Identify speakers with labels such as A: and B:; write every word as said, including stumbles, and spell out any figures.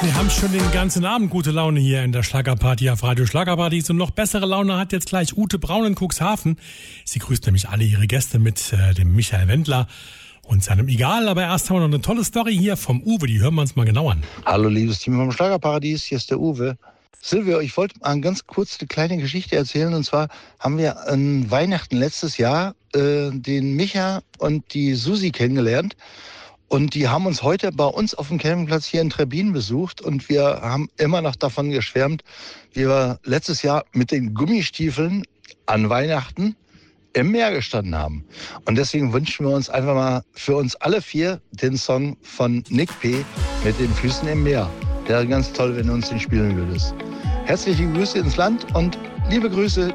A: Wir haben schon den ganzen Abend gute Laune hier in der Schlagerparty auf Radio Schlagerpartys und noch bessere Laune hat jetzt gleich Ute Braun in Cuxhaven. Sie grüßt nämlich alle ihre Gäste mit äh, dem Michael Wendler und seinem Egal. Aber erst haben wir noch eine tolle Story hier vom Uwe, die hören wir uns mal genau an.
B: Hallo liebes Team vom Schlagerparadies, hier ist der Uwe. Silvio, ich wollte mal ganz kurz eine kleine Geschichte erzählen. Und zwar haben wir an Weihnachten letztes Jahr äh, den Micha und die Susi kennengelernt. Und die haben uns heute bei uns auf dem Campingplatz hier in Trebbin besucht. Und wir haben immer noch davon geschwärmt, wie wir letztes Jahr mit den Gummistiefeln an Weihnachten im Meer gestanden haben. Und deswegen wünschen wir uns einfach mal für uns alle vier den Song von Nick P. mit den Füßen im Meer. Der wäre ganz toll, wenn du uns den spielen würdest. Herzliche Grüße ins Land und liebe Grüße,